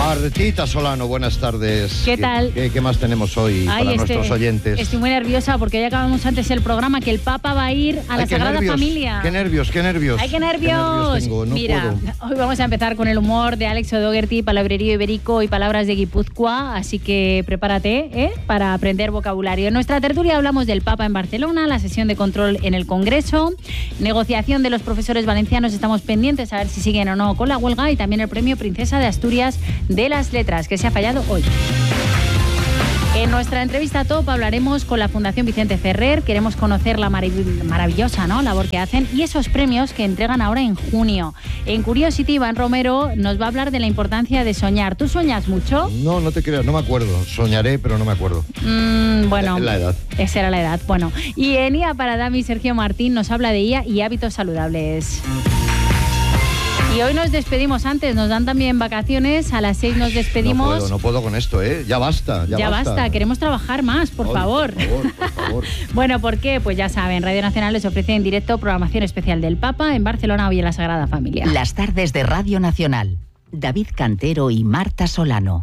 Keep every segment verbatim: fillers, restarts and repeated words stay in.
Martita Solano, buenas tardes. ¿Qué tal? ¿Qué, qué más tenemos hoy Ay, para este, nuestros oyentes? Estoy muy nerviosa porque ya acabamos antes el programa que el Papa va a ir a Ay, la qué Sagrada nervios, Familia. Qué nervios, qué nervios. ¡Ay, qué nervios! Qué nervios tengo, no Mira, puedo. hoy vamos a empezar con el humor de Alex O'Doherty, palabrerío ibérico y palabras de Guipúzcoa, así que prepárate ¿eh? para aprender vocabulario. En nuestra tertulia hablamos del Papa en Barcelona, la sesión de control en el Congreso, negociación de los profesores valencianos, estamos pendientes a ver si siguen o no con la huelga, y también el premio Princesa de Asturias de las Letras, que se ha fallado hoy. En nuestra entrevista top hablaremos con la Fundación Vicente Ferrer. Queremos conocer la marav- maravillosa ¿no? labor que hacen y esos premios que entregan ahora en junio. En Curiosity, Iván Romero nos va a hablar de la importancia de soñar. ¿Tú sueñas mucho? No, no te creas, no me acuerdo. Soñaré, pero no me acuerdo. Mm, bueno, Es la edad. Esa era la edad. Bueno, y en I A para Dami, Sergio Martín nos habla de I A y hábitos saludables. Y hoy nos despedimos antes, nos dan también vacaciones, a las seis nos despedimos. No puedo, no puedo con esto, ¿eh? Ya basta, ya, Ya basta. basta, queremos trabajar más, por Ay, favor. Por favor, por favor. Bueno, ¿por qué? Pues ya saben, Radio Nacional les ofrece en directo programación especial del Papa en Barcelona, hoy en la Sagrada Familia. Las tardes de Radio Nacional. David Cantero y Marta Solano.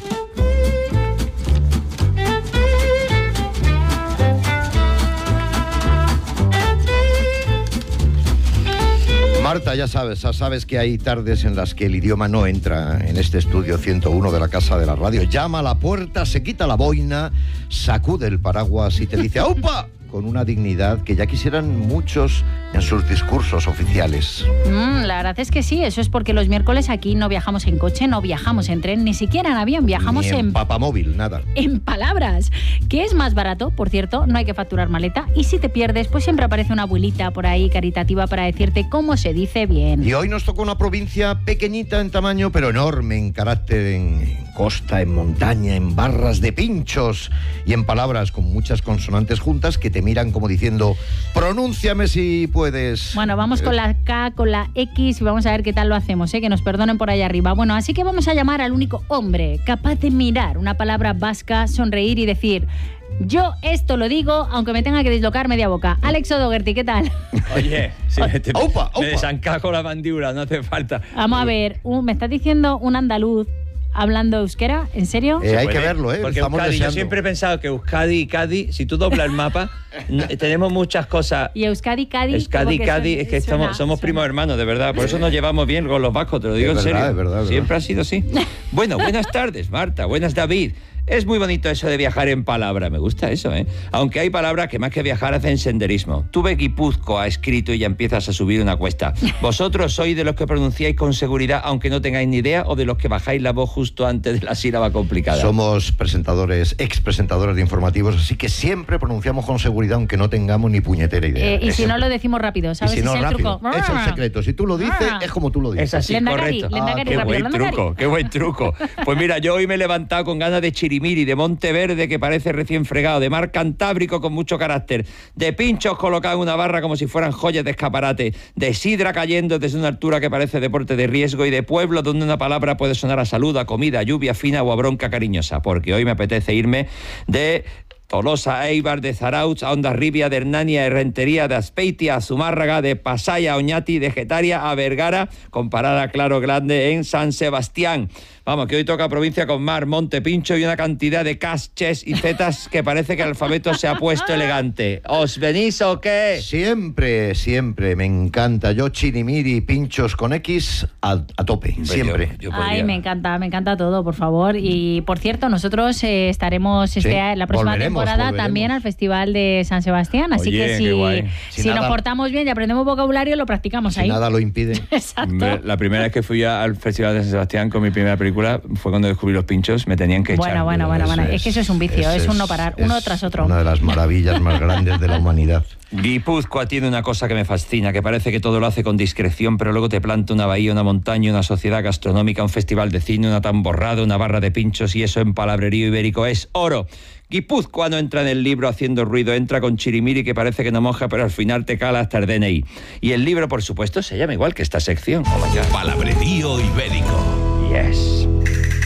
Marta, ya sabes, ya sabes que hay tardes en las que el idioma no entra en este estudio ciento uno de la Casa de la Radio. Llama a la puerta, se quita la boina, sacude el paraguas y te dice ¡aupa! Con una dignidad que ya quisieran muchos en sus discursos oficiales. Mm, la verdad es que sí, eso es porque los miércoles aquí no viajamos en coche, no viajamos en tren, ni siquiera en avión, viajamos Ni en, en... papamóvil, nada. En palabras, que es más barato, por cierto, no hay que facturar maleta, y si te pierdes, pues siempre aparece una abuelita por ahí caritativa para decirte cómo se dice bien. Y hoy nos toca una provincia pequeñita en tamaño, pero enorme en carácter, en, en costa, en montaña, en barras de pinchos y en palabras con muchas consonantes juntas que te miran como diciendo, pronúnciame si puedes. Bueno, vamos con la K, con la X y vamos a ver qué tal lo hacemos, ¿eh? Que nos perdonen por allá arriba. Bueno, así que vamos a llamar al único hombre capaz de mirar una palabra vasca, sonreír y decir... Yo esto lo digo, aunque me tenga que dislocar media boca. Alex O'Doherty, ¿qué tal? Oye, si me, te, Opa, opa. me desancajo la mandíbula, no hace falta. Vamos a ver, un, ¿me estás diciendo un andaluz hablando euskera? ¿En serio? Eh, hay Puede, que verlo, ¿eh? Porque Estamos Euskadi, deseando. yo siempre he pensado que Euskadi y Cádiz, si tú doblas el mapa, n- tenemos muchas cosas. Y Euskadi, Cádiz... Euskadi y porque Cádiz, suena- es que suena- somos, somos suena. primos hermanos, de verdad. Por eso nos llevamos bien con los vascos, te lo digo Es en verdad, serio. es verdad, es Siempre verdad. ha sido así. Bueno, buenas tardes, Marta. Buenas, David. Es muy bonito eso de viajar en palabra, me gusta eso, ¿eh? Aunque hay palabras que más que viajar hacen senderismo. Tú ves Guipúzcoa escrito y ya empiezas a subir una cuesta. ¿Vosotros sois de los que pronunciáis con seguridad aunque no tengáis ni idea o de los que bajáis la voz justo antes de la sílaba complicada? Somos presentadores, ex presentadores de informativos, así que siempre pronunciamos con seguridad aunque no tengamos ni puñetera idea. Eh, y si Siempre. no lo decimos rápido, Y ¿sabes? si no, es el rápido. truco. Es el secreto. Si tú lo dices, Ah. es como tú lo dices. Es así, Lendakari, correcto. Lendakari, Ah, Qué rápido, buen Lendakari. truco, qué buen truco. Pues mira, yo hoy me he levantado con ganas de chirimiri, de Monteverde, que parece recién fregado, de mar Cantábrico con mucho carácter, de pinchos colocados en una barra como si fueran joyas de escaparate, de sidra cayendo desde una altura que parece deporte de riesgo y de pueblo donde una palabra puede sonar a salud, a comida, a lluvia fina o a bronca cariñosa, porque hoy me apetece irme de Tolosa a Eibar, de Zarautz a Hondarribia, de Hernania a Rentería, de Azpeitia a Zumárraga, de Pasaya a Oñati, de Getaria a Vergara, con parada Claro Grande en San Sebastián. Vamos, que hoy toca provincia con mar, monte, pincho y una cantidad de casches y zetas que parece que el alfabeto se ha puesto elegante. ¿Os venís o qué? Siempre, siempre, me encanta. Yo chirimiri, pinchos con X a, a tope, siempre. Yo- yo Ay, podría- me encanta, me encanta todo, por favor. Y por cierto, nosotros eh, estaremos este, Sí, la próxima volveremos, temporada volveremos. también al Festival de San Sebastián. Así Oye, que qué si, guay. si, Si nos nada- portamos bien y aprendemos vocabulario, lo practicamos Si ahí. nada lo impide. Exacto. Hombre, la primera vez que fui a- al Festival de San Sebastián con mi primera película fue cuando descubrí los pinchos, me tenían que echar. Bueno, bueno, bueno, Eso bueno. Es que eso es un vicio, eso es un no parar, uno tras otro. Una de las maravillas más grandes de la humanidad. Guipúzcoa tiene una cosa que me fascina, que parece que todo lo hace con discreción, pero luego te planta una bahía, una montaña, una sociedad gastronómica, un festival de cine, una tamborrada, una barra de pinchos, y eso en palabrerío ibérico es oro. Guipúzcoa no entra en el libro haciendo ruido, entra con chirimiri que parece que no moja, pero al final te cala hasta el D N I. Y el libro, por supuesto, se llama igual que esta sección. Oh my God. Palabrerío ibérico. Yes.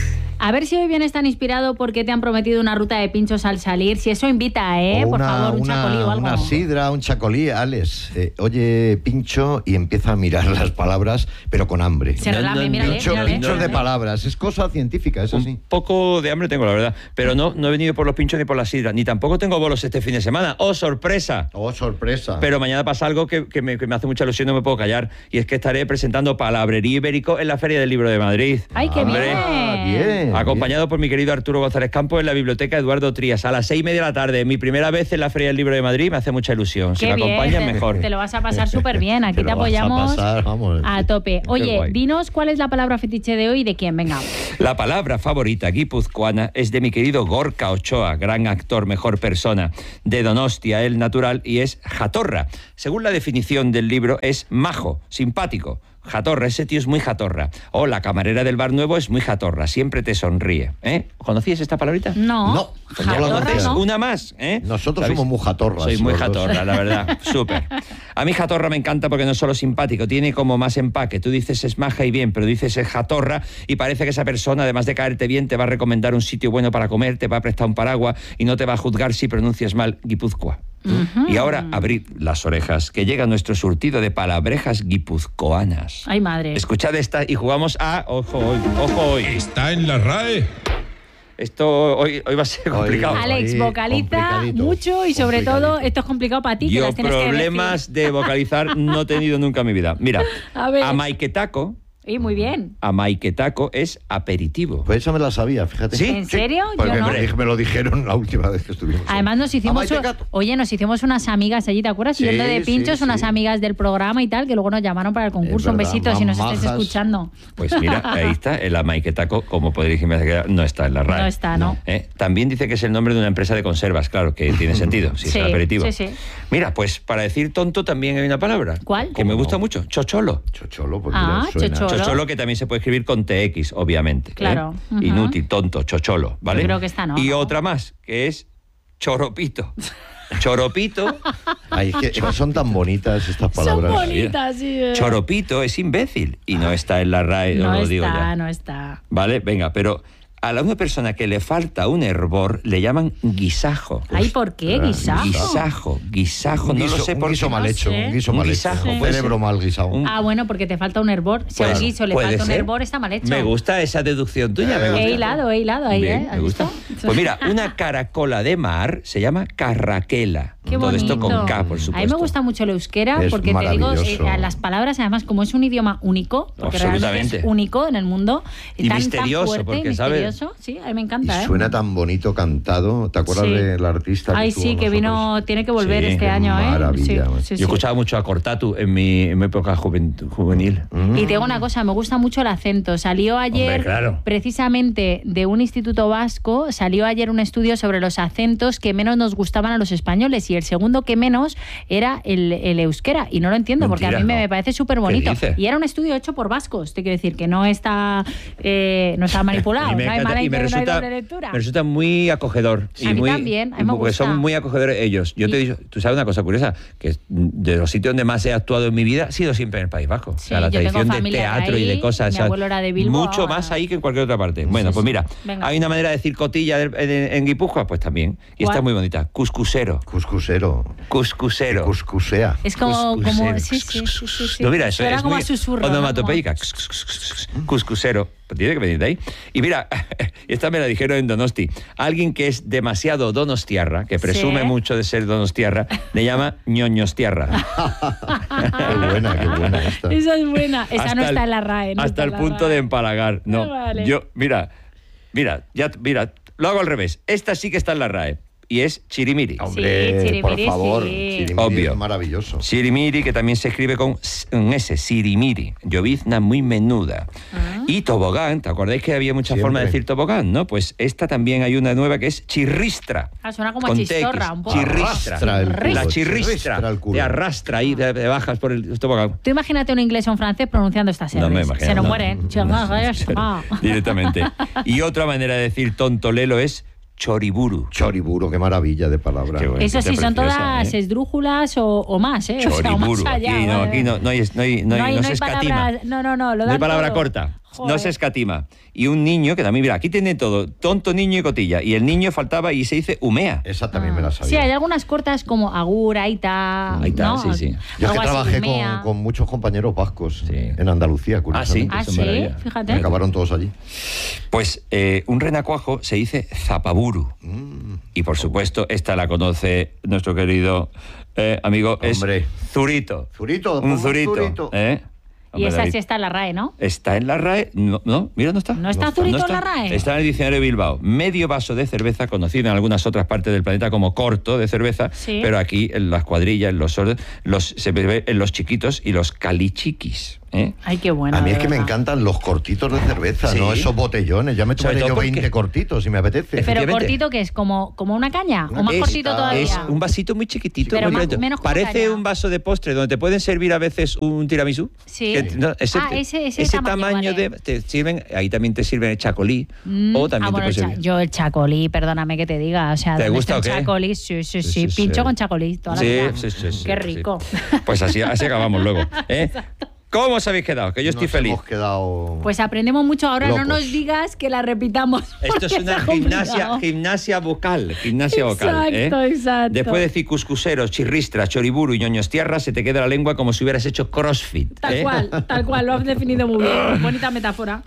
A ver si hoy vienes tan inspirado porque te han prometido una ruta de pinchos al salir. Si eso invita, ¿eh? O Por una, favor, un una, chacolí o algo. Una sidra, un chacolí, Alex. Eh, oye, pincho y empieza a mirar las palabras, pero con hambre. Se relame, No, no, mírale, Pincho, mírale. pinchos de palabras. Es cosa científica, eso sí. Un poco de hambre tengo, la verdad. Pero no, no he venido por los pinchos ni por la sidra. Ni tampoco tengo bolos este fin de semana. ¡Oh, sorpresa! Oh, sorpresa. Pero mañana pasa algo que, que, me, que me hace mucha ilusión y no me puedo callar. Y es que estaré presentando Palabrería Ibérico en la Feria del Libro de Madrid. ¡Ay, qué Hombre. Ah, bien! bien. Acompañado por mi querido Arturo González Campos en la Biblioteca Eduardo Trías a las seis y media de la tarde. Mi primera vez en la Feria del Libro de Madrid, me hace mucha ilusión. Si Qué me bien, acompañan, te- mejor. Te lo vas a pasar súper bien. Aquí Te te, lo vas a apoyamos pasar, vamos. a tope. Oye, guay. dinos cuál es la palabra fetiche de hoy y de quién. Venga. La palabra favorita guipuzcoana es de mi querido Gorka Ochoa, gran actor, mejor persona, de Donostia, el natural, y es jatorra. Según la definición del libro, es majo, simpático. Jatorra, ese tío es muy jatorra. O la camarera del bar nuevo es muy jatorra, siempre te sonríe. ¿Eh? ¿Conocías esta palabrita? No. No, Pues ya lo Jatorra, conocéis. ¿no? Una más, ¿eh? Nosotros ¿Sabéis? somos muy jatorras. Soy muy los dos. jatorra, la verdad. Súper. A mí jatorra me encanta porque no es solo simpático, tiene como más empaque. Tú dices es maja y bien, pero dices es jatorra y parece que esa persona, además de caerte bien, te va a recomendar un sitio bueno para comer, te va a prestar un paraguas y no te va a juzgar si pronuncias mal Guipúzcoa. Y ahora abrid las orejas, que llega nuestro surtido de palabrejas guipuzcoanas. Ay, madre. Escuchad esta y jugamos a... Ojo hoy, ojo hoy. Está en la R A E. Esto hoy, hoy va a ser Hoy- complicado. Ale- Alex, Ahí, vocaliza complicadito, mucho y sobre complicadito. todo esto es complicado para ti, que Yo las tienes que problemas de vocalizar no he tenido nunca en mi vida. Mira, A ver. amaiquetaco, decir. Y muy bien. amaiquetaco es aperitivo. Pues esa me la sabía, fíjate. ¿Sí? ¿En serio? Porque Yo no. me, me lo dijeron la última vez que estuvimos. Además nos hicimos, Amaiquetaco. oye, nos hicimos unas amigas allí, ¿te acuerdas? Sí, Yendo de pinchos, sí, unas sí. amigas del programa y tal, que luego nos llamaron para el concurso. Es Un verdad, besito si nos más estáis majas. escuchando. Pues mira, ahí está, el amaiquetaco, como podréis imaginar, no está en la R A E. No está, ¿no? ¿Eh? También dice que es el nombre de una empresa de conservas, claro, que tiene sentido, si Sí, es el aperitivo. sí, sí. Mira, pues para decir tonto también hay una palabra. ¿Cuál? Que me ¿Cómo gusta no? mucho, chocholo. Chocholo, pues Ah, mira, suena. chocholo. Chocholo, que también se puede escribir con T X, obviamente. ¿eh? Claro, ujú. Inútil, tonto, chocholo, ¿vale? Yo creo que esta no, Y ¿no? otra más, que es choropito. Choropito, Ay, es que son tan bonitas estas palabras. Son bonitas, sí. eh. choropito es imbécil y no está en la R A E, No os lo digo está, ya. no está. Vale, venga, pero a la una persona que le falta un hervor le llaman guisajo. Ay, ¿por qué? Ostras, Guisajo. Guisajo, guisajo, Un no guiso, lo sé un por guiso qué. mal No hecho, sé. un guiso Un mal guisajo, hecho. Un puede cerebro ser. mal guisado. Un- Ah, bueno, porque te falta un hervor. Si Pues, al guiso le puede falta un ser. hervor, está mal hecho. Me gusta esa deducción tuya. Me gusta. He hilado, he hilado ahí, Bien, ¿eh? me ¿Has gusta. visto? Pues mira, una caracola de mar se llama carraquela. Qué Todo bonito. esto con K, por supuesto. A mí me gusta mucho el euskera Es porque te digo, maravilloso. eh, a las palabras, además, como es un idioma único, porque realmente Absolutamente. es único en el mundo, Y tan, misterioso, tan fuerte porque, y ¿sabes? misterioso. Sí, a mí me Y encanta, ¿eh? suena tan bonito cantado. ¿Te acuerdas Sí. del artista? que Ay, estuvo sí, con que vino, nosotros? tiene que volver Sí, este qué año, ¿eh? maravilla, Sí, man. sí, Yo sí. escuchaba mucho a Cortatu en mi, en mi época juventud- juvenil. Y te digo una cosa, me gusta mucho el acento. Salió ayer, Hombre, claro. precisamente de un instituto vasco, salió ayer un estudio sobre los acentos que menos nos gustaban a los españoles y el segundo que menos era el, el euskera. Y no lo entiendo porque a Mentira, mí me, no. me parece súper bonito. ¿Qué dices? Y era un estudio hecho por vascos, te quiero decir, que no está, eh, no está manipulado, Y me no hay encanta- mala y me no hay resulta, doble lectura. me resulta muy acogedor. Y A mí muy, también, a mí me porque gusta. son muy acogedores ellos. Yo te Y- digo, tú sabes una cosa curiosa, que de los sitios donde más he actuado en mi vida ha sido siempre en el País Vasco. O sea, Sí, la yo tengo tradición de familia de teatro y ahí, de cosas. mi o sea, abuelo era de Bilbao, mucho ah. más ahí que en cualquier otra parte. Bueno, Sí, pues sí. mira, Venga. hay una manera de decir cotilla en, en- en Guipúzcoa, pues también. Y ¿Cuál? está muy bonita. Cuscusero. Cuscusero. Cuscusero. Cuscusea. Es como, Cuscusero. como sí, sí, sí, sí, sí. No, mira, eso Suena es como muy a susurro, ¿no? onomatopeica. Cuscusero. Pues tiene que venir de ahí. Y mira, esta me la dijeron en Donosti. Alguien que es demasiado donostiarra, que presume Sí. mucho de ser donostiarra, le llama ñoñostiarra. Qué buena, qué buena esta. Esa es buena. Esa no Hasta está el- en la R A E. no hasta está el en la punto R A E. de empalagar. No, Ah, vale. yo, mira, mira, ya, mira, lo hago al revés. Esta sí que está en la R A E. Y es chirimiri. Hombre, chirimiri, por favor. sí. Chirimiri Obvio. es maravilloso. Sirimiri, que también se escribe con s- un S, sirimiri, llovizna muy menuda. Ah. Y tobogán, ¿te acordáis que había muchas Siempre. formas de decir tobogán? ¿No? Pues esta también hay una nueva que es chirristra. Ah, suena como a con chistorra, T X. un poco. Chirristra. Arrastra el culo, La chirristra chirristra. el culo. Te arrastra ahí, te, te bajas por el tobogán. Tú imagínate un inglés o un francés pronunciando estas No me R's. imagino, Se nos no. mueren. Directamente. Y otra manera de decir tontolelo es choriburu. Choriburo, qué maravilla de palabra. Qué bueno. Eso sí, Está son preciosa, todas ¿eh? esdrújulas o, o más, ¿eh? O sea, o más Choriburu. allá, Aquí no, ¿vale? aquí no, no hay, no hay, no hay- no se escatima. palabras. No, no, no. Lo No hay dan palabra todo. corta. no se escatima. Y un niño, que también, mira, aquí tiene todo, tonto, niño y cotilla. Y el niño faltaba y se dice humea. Esa también me la sabía. Sí, hay algunas cortas como agur, aita... Aita, ¿no? sí, sí. Yo es que Algo así, trabajé humea. con, con muchos compañeros vascos Sí. en Andalucía, curiosamente. Ah, Eso sí, maravilla. fíjate. Acabaron todos allí. Pues eh, un renacuajo se dice zapaburu. Mm. Y por supuesto, esta la conoce nuestro querido eh, amigo, Hombre. es zurito. Zurito, Un un zurito. zurito. ¿eh? Y Hombre, esa David. sí está en la R A E, ¿no? Está en la R A E. No, no, mira, no está. ¿No está zurito en la R A E? Está en el diccionario de Bilbao. Medio vaso de cerveza, conocido en algunas otras partes del planeta como corto de cerveza, Sí. pero aquí en las cuadrillas, en los sordos, los, se ve en los chiquitos y los calichiquis. ¿eh? Ay, qué bueno. A mí de es que me verdad. encantan los cortitos de cerveza, Sí. no esos botellones. Ya me Sobre tomaré todo yo porque- veinte cortitos si me apetece. Pero Efectivamente. cortito, que es como, como una caña, o más Es- cortito todavía. Es un vasito muy chiquitito. Pero muy más- lento. menos como Parece caña. un vaso de postre donde te pueden servir a veces un tiramisú. Sí. Que- no, ese, Ah, ese- ese tamaño, de... vale. Te sirven, ahí también te sirven el chacolí. Mm, o también ah, te bueno, puede el cha- servir. yo el chacolí, perdóname que te diga. O sea, ¿Te ¿dónde gusta está o el qué? chacolí? Sí, sí, sí. Sí, sí, Pincho sí. con chacolí toda la Sí, vida. sí, sí, sí, Qué sí. rico. Pues así, así acabamos luego. ¿eh? ¿Cómo os habéis quedado? Que yo estoy Nos feliz. hemos quedado... Pues aprendemos mucho. Ahora Locos. no nos digas que la repitamos. Esto es porque una está gimnasia, complicado. gimnasia vocal, gimnasia vocal. ¿eh? Exacto, exacto. Después de decir cuscuseros, chirristras, choriburu y ñoños tierras, se te queda la lengua como si hubieras hecho crossfit. Tal ¿eh? cual, tal cual, lo has definido muy bien. Bonita metáfora.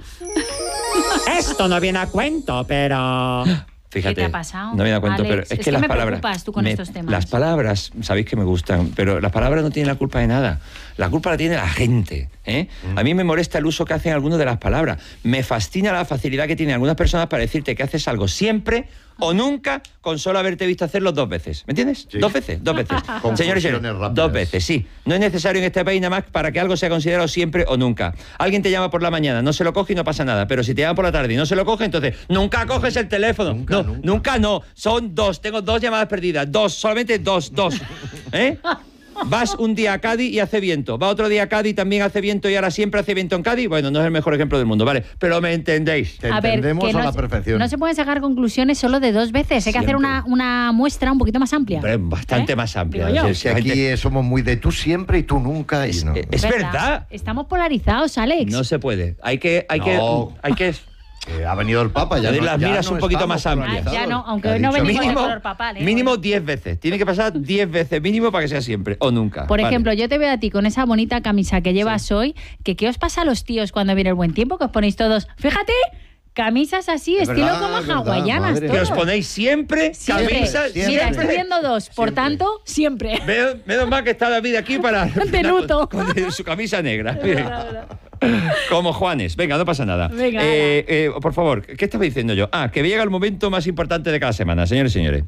Esto no viene a cuento, pero... Fíjate, ¿Qué te ha pasado, no me da cuenta, Alex? pero es, Es que, que las me palabras. preocupas tú con me- estos temas. Las palabras, sabéis que me gustan, pero las palabras no tienen la culpa de nada. La culpa la tiene la gente. ¿eh? Mm. A mí me molesta el uso que hacen algunos de las palabras. Me fascina la facilidad que tienen algunas personas para decirte que haces algo siempre o nunca con solo haberte visto hacerlo dos veces. ¿Me entiendes? Sí. Dos veces, dos veces. Confusiones Señores, señores, rápidas. dos veces, sí. No es necesario en este país nada más para que algo sea considerado siempre o nunca. Alguien te llama por la mañana, no se lo coge y no pasa nada. Pero si te llama por la tarde y no se lo coge, entonces nunca coges el teléfono. Nunca, no, nunca. nunca no. Son dos. Tengo dos llamadas perdidas. Dos, solamente dos, dos. ¿Eh? Vas un día a Cádiz y hace viento. Va otro día a Cádiz y también hace viento y ahora siempre hace viento en Cádiz. Bueno, no es el mejor ejemplo del mundo, ¿vale? Pero me entendéis. Te entendemos que a no la se- perfección. No se pueden sacar conclusiones solo de dos veces. Hay que hacer Siempre. una, una muestra un poquito más amplia. Hombre, bastante ¿Eh? más amplia. Digo yo. Sí, Si aquí eh, somos muy de tú siempre y tú nunca. Y Es, no. es verdad. Estamos polarizados, Alex. No se puede. Hay que, hay que, No. hay que. Eh, ha venido el Papa, ya Le no, las ya miras no un poquito estamos más amplias. polarizados. Ah, ya no, aunque Ha hoy no dicho venimos de mínimo. color papal, ¿eh? Mínimo Bueno. diez veces. Tiene que pasar diez veces mínimo para que sea siempre o nunca. Por Vale. ejemplo, yo te veo a ti con esa bonita camisa que llevas hoy, que ¿qué os pasa a los tíos cuando viene el buen tiempo? Que os ponéis todos, fíjate, camisas así, Es estilo verdad, como es verdad, hawaianas. madre. que os todos. ponéis siempre, Siempre. camisas, Siempre. Mira, siempre. estoy viendo dos, por Siempre. tanto, siempre. Menos, menos mal que está David aquí para. De luto. Con, con su camisa negra. Miren. Como Juanes. Venga, no pasa nada. Venga, Eh, eh, por favor, ¿qué estaba diciendo yo? Ah, que llega el momento más importante de cada semana, señores y señores.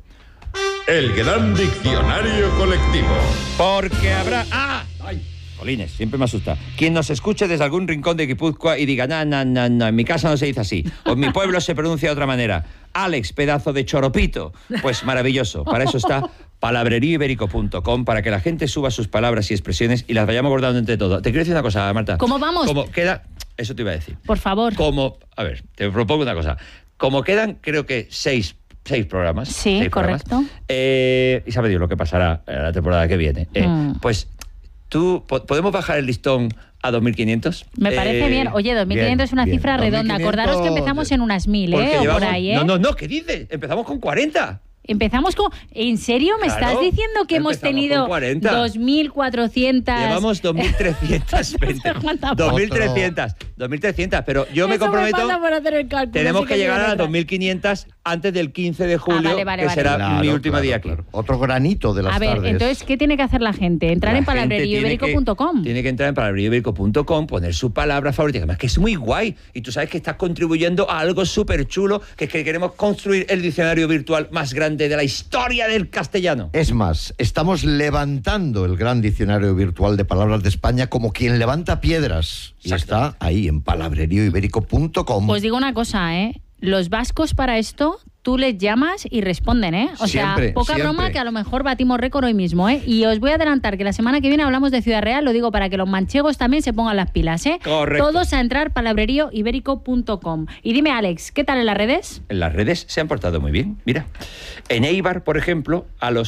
El gran diccionario colectivo. Porque habrá. ¡Ah! ¡Ay! Jolines, siempre me asusta. Quien nos escuche desde algún rincón de Guipúzcoa y diga, no, no, no, no, en mi casa no se dice así, o en mi pueblo se pronuncia de otra manera. Alex, pedazo de choropito. Pues maravilloso. Para eso está palabrerío ibérico punto com, para que la gente suba sus palabras y expresiones y las vayamos abordando entre todos. Te quiero decir una cosa, Marta. ¿Cómo vamos? Como queda. Eso te iba a decir. Por favor. Como. A ver, te propongo una cosa. Como quedan, creo que seis. Seis programas. Sí, seis programas, correcto. eh, y sabe Dios lo que pasará en la temporada que viene. Eh, Mm. Pues tú, po- ¿podemos bajar el listón a dos mil quinientos? Me parece Eh, bien. Oye, dos mil quinientos es una bien. cifra redonda. dos mil quinientos Acordaros que empezamos en unas mil, porque ¿eh? O llevamos- por ahí, ¿eh? No, no, no, ¿qué dices? Empezamos con cuarenta. Empezamos con... ¿En serio me Claro, estás diciendo que hemos empezamos tenido con cuarenta. dos mil cuatrocientos... Llevamos dos mil trescientos veinte. No sé cuántas dos mil trescientos. dos mil trescientos, pero yo me Eso comprometo... falta por hacer el cálculo, tenemos sí que te llegar digo a las verdad. dos mil quinientos antes del quince de julio, vale, vale, que vale. será Claro, mi último claro, día aquí. claro. Otro granito de las A ver, tardes. entonces, ¿qué tiene que hacer la gente? Entrar La en gente palabrerío tiene ibérico que- punto com. Tiene que entrar en palabrerío ibérico punto com, poner su palabra favorita, además que es muy guay. Y tú sabes que estás contribuyendo a algo súper chulo, que es que queremos construir el diccionario virtual más grande de la historia del castellano. Es más, estamos levantando el gran diccionario virtual de palabras de España como quien levanta piedras. Y está ahí en palabrerío ibérico punto com. Os digo una cosa, ¿eh? Los vascos para esto, tú les llamas y responden, ¿eh? O Siempre, sea, poca siempre. broma que a lo mejor batimos récord hoy mismo, ¿eh? Y os voy a adelantar que la semana que viene hablamos de Ciudad Real, lo digo para que los manchegos también se pongan las pilas, ¿eh? Correcto. Todos a entrar palabrerío ibérico punto com. Y dime, Alex, ¿qué tal en las redes? En las redes se han portado muy bien. Mira, en Eibar, por ejemplo, a los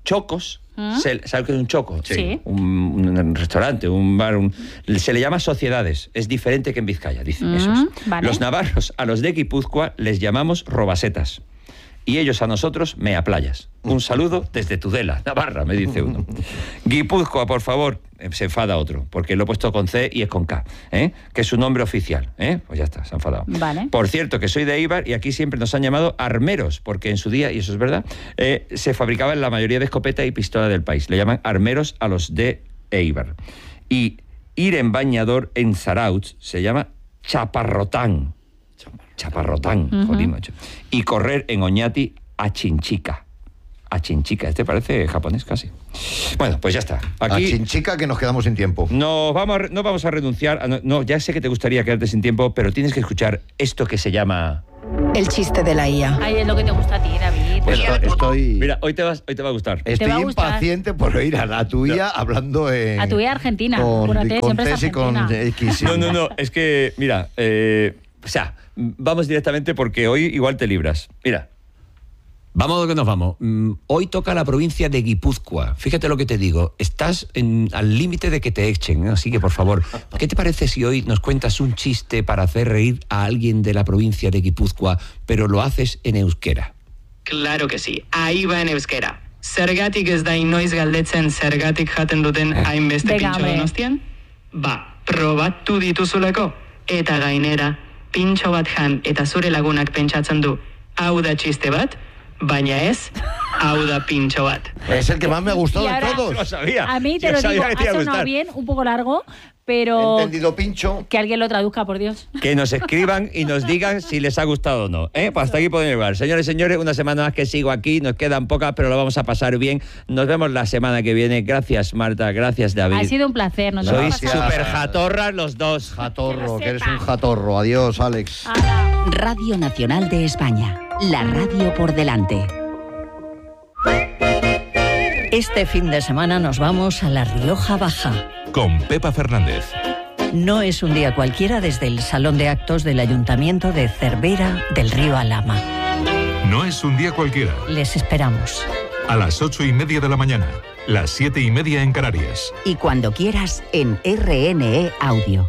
chocos. ¿Mm? Se, ¿Sabes qué es un choco? Sí. Un, un restaurante, un bar, un, se le llama sociedades. Es diferente que en Vizcaya, dicen Mm, esos. vale. Los navarros, a los de Guipúzcoa, les llamamos robasetas. Y ellos a nosotros, meaplayas. Un saludo desde Tudela, Navarra, me dice uno. Guipúzcoa, por favor, se enfada otro, porque lo he puesto con C y es con K, ¿eh? Que es su nombre oficial, ¿eh? Pues ya está, se ha enfadado. Vale. Por cierto, que soy de Eibar y aquí siempre nos han llamado armeros, porque en su día, y eso es verdad, eh, se fabricaban la mayoría de escopeta y pistola del país. Le llaman armeros a los de Eibar. Y ir en bañador en Zarautz se llama chaparrotán. Chaparrotán, Uh-huh. jodí, macho. Y correr en Oñati a Chinchica. A Chinchica, este parece japonés casi. Bueno, pues ya está. A Aquí Chinchica, que nos quedamos sin tiempo. no vamos a, re- no vamos a renunciar. A no, no, ya sé que te gustaría quedarte sin tiempo, pero tienes que escuchar esto que se llama... El chiste de la I A. Ahí es lo que te gusta a ti, David. Pues estoy, estoy, Mira, hoy te, vas, hoy te va a gustar. estoy Te va a gustar. impaciente por oír a la tuya hablando en... A tu vida argentina. Con, Apúrate, con siempre es T y con argentina. X. sí. No, no, no, es que, mira, eh, o sea, vamos directamente porque hoy igual te libras. Mira. Vamos a lo que nos vamos. Mm, Hoy toca la provincia de Guipúzcoa. Fíjate lo que te digo. Estás en- al límite de que te echen, ¿eh? Así que, por favor, ¿qué te parece si hoy nos cuentas un chiste para hacer reír a alguien de la provincia de Guipúzcoa, pero lo haces en euskera? Claro que sí, ahí va en euskera. Zergatik ez da inoiz galdetzen zergatik jaten duten hainbeste Venga, pintxo hombre. Donostian? Ba, probatu dituzuleko. Eta gainera, pintxo bat jan eta zure lagunak pentsatzen du, hau da txiste bat, baina ez, hau da pintxo bat. Es el que más me ha gustado Y de ahora- todos. Lo sabía. A mí te Yo lo sabía digo, que te iba ha a sonado gustar. bien, un poco largo, pero Entendido pincho. que alguien lo traduzca, por Dios. Que nos escriban y nos digan si les ha gustado o no. ¿eh? Pues hasta aquí podemos llegar. Señores y señores, una semana más que sigo aquí. Nos quedan pocas, pero lo vamos a pasar bien. Nos vemos la semana que viene. Gracias, Marta. Gracias, David. Ha sido un placer. Nos hemos Sois Gracias. pasado. súper jatorras los dos. Jatorro, que eres un jatorro. Adiós, Alex. Hala. Radio Nacional de España. La radio por delante. Este fin de semana nos vamos a La Rioja Baja. Con Pepa Fernández. No es un día cualquiera desde el Salón de Actos del Ayuntamiento de Cervera del Río Alhama. No es un día cualquiera. Les esperamos. A las ocho y media de la mañana. Las siete y media en Canarias. Y cuando quieras en R N E Audio.